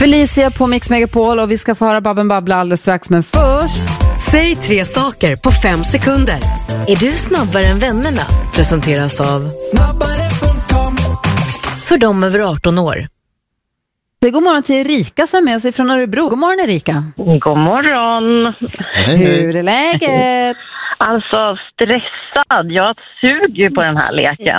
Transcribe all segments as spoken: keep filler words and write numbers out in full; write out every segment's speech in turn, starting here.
Felicia på Mix Megapol och vi ska få höra Babben babbla alldeles strax, men först... Säg tre saker på fem sekunder. Är du snabbare än vännerna? Presenteras av snabbare punkt com. För dem över arton år. God morgon till Erika som är med oss från Örebro. God morgon Erika. God morgon. Hej, hej. Hur är läget? Alltså stressad. Jag suger på den här leken.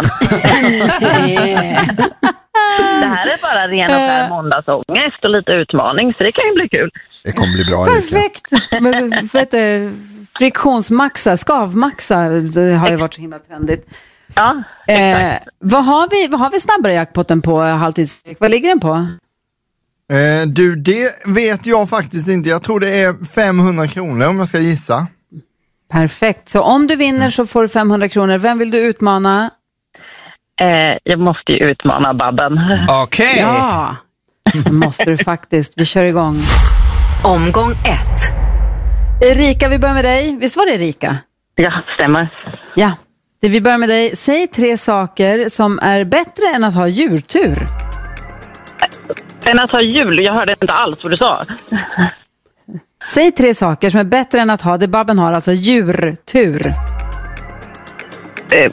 Det här är bara ren och skär måndagsångest och lite utmaning, så det kan ju bli kul. Det kommer bli bra, Erika. Perfekt. Men, för att, friktionsmaxa, skavmaxa det har ju varit så himla trendigt. Ja, exakt. Eh, vad har vi, vad har vi snabbare jackpotten på halvtidsstreck? Vad ligger den på? Eh, du, det vet jag faktiskt inte. Jag tror det är femhundra kronor om jag ska gissa. Perfekt. Så om du vinner så får du femhundra kronor. Vem vill du utmana? Eh, jag måste ju utmana Babben. Okej. Okay. Ja, det måste du faktiskt. Vi kör igång. Omgång ett. Erika, vi börjar med dig. Visst var det Erika? Ja, stämmer. Ja, det vi börjar med dig. Säg tre saker som är bättre än att ha djurtur. Än att ha jul, jag hörde inte alls vad du sa. Säg tre saker som är bättre än att ha det Babben har, alltså djurtur. Eh.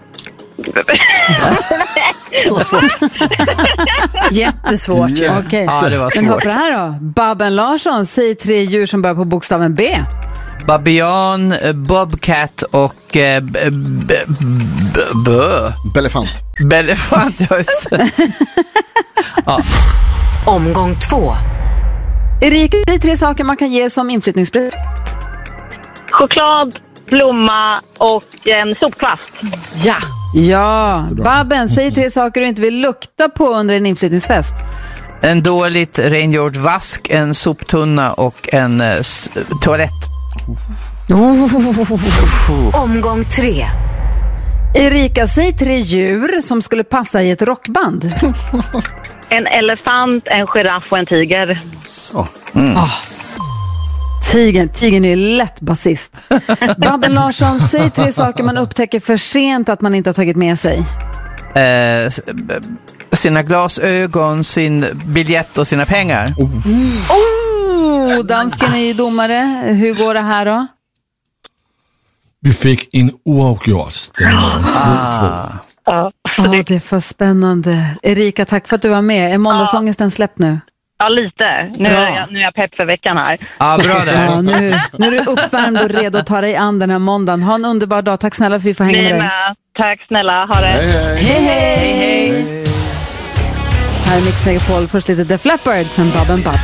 Så svårt. Jättesvårt. Ja. Okej. Ja, det var svårt. Men hoppa det här då. Babben Larsson, säg tre djur som börjar på bokstaven B. Babian, bobcat och eh, b- b- b- b- Belefant. Belefant, ja just det. Ja. Omgång två. Erika, säg tre saker man kan ge som inflyttningspresent. Choklad, blomma och en sopkvast. Ja. Ja, Babben, säg tre saker du inte vill lukta på under en inflyttningsfest. En dåligt rengjord vask, en soptunna och en eh, s- toalett. Omgång tre. Erika, säg tre djur som skulle passa i ett rockband. En elefant, en giraff och en tiger. Så. Mm. Oh. Tigen, tigen är lätt basist. Babben Larsson, säg tre saker man upptäcker för sent att man inte har tagit med sig. Eh, s- b- sina glasögon, sin biljett och sina pengar. Oh, dansken är ju domare. Hur går det här då? Vi fick en oavgjort. Den var två två. Ja, Ja, oh, det är för spännande. Erika, tack för att du var med. Är måndagsångesten släppt nu? ja lite. Nu är, jag, nu är jag pepp för veckan här. Ja, bra där. Ja, nu, nu är du uppvärmd och redo att ta dig an den här måndagen. Ha en underbar dag. Tack snälla för att vi får hänga Ni med dig. med. Tack snälla, ha det. Hej, hej. Hej, hej! Här är Mix Megapol. Först lite Def Leppard, sen Babben Babb.